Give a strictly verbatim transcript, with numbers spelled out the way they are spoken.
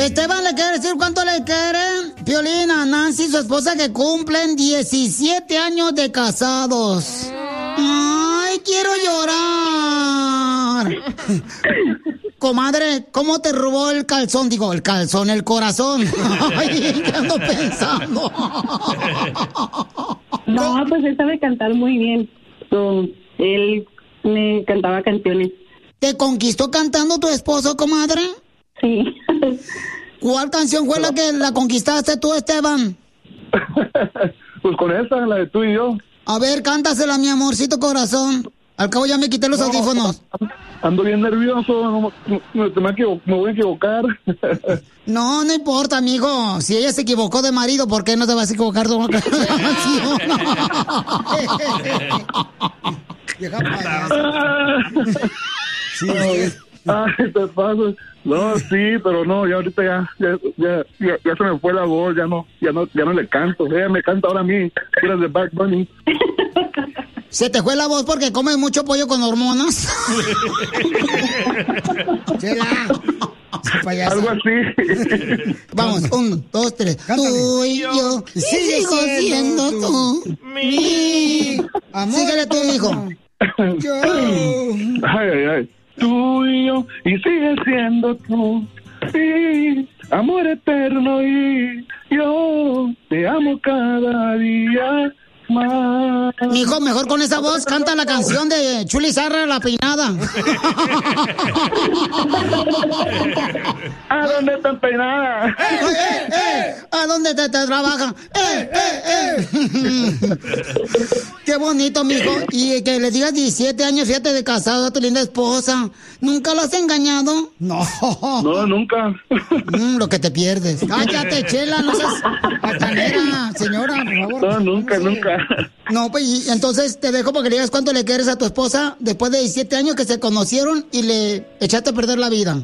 Esteban le quiere decir cuánto le quiere, Piolín, a Nancy, su esposa, que cumplen diecisiete años de casados. Ay, quiero llorar. Comadre, ¿cómo te robó el calzón? Digo, el calzón, el corazón. Ay, ¿qué ando pensando? No, pues él sabe cantar muy bien. So, él me cantaba canciones. ¿Te conquistó cantando tu esposo, comadre? Sí. ¿Cuál canción fue la que la conquistaste tú, Esteban? Pues con esa, la de tú y yo. A ver, cántasela, mi amorcito corazón. Al cabo ya me quité los no, audífonos. Ando bien nervioso, no, no, me, me, me voy a equivocar. No, no importa, amigo. Si ella se equivocó de marido, ¿por qué no te vas a equivocar de otra canción? Sí, ay, te paso. No, sí, pero no, ya ahorita ya, ya, ya, ya, ya se me fue la voz, ya no, ya no, ya no le canto. Ella me canta ahora a mí, eres de Bad Bunny. ¿Se te fue la voz porque comes mucho pollo con hormonas? Chela. Algo así. Vamos, un, dos, tres. Cántale. Tú y yo, y sigo siendo tú, tú mi amor. Síguele tú, mijo. Yo. Ay, ay, ay. Tú y yo, y sigue siendo tú, sí, amor eterno, y yo te amo cada día más. Mijo, mejor con esa voz canta la canción de Chuli Zarra, La Peinada. ¿A dónde están peinadas? ¡Eh, eh, eh! ¿A dónde te, te trabajan? ¡Eh, eh, eh! Qué bonito, mijo. Y que le digas diecisiete años, fíjate, de casado a tu linda esposa. ¿Nunca lo has engañado? No. No, nunca. Mm, lo que te pierdes. Cállate, Chela, no seas altanera, señora, por favor. No, nunca, no, nunca. No, pues y entonces te dejo para que le digas cuánto le quieres a tu esposa después de diecisiete años que se conocieron y le echaste a perder la vida.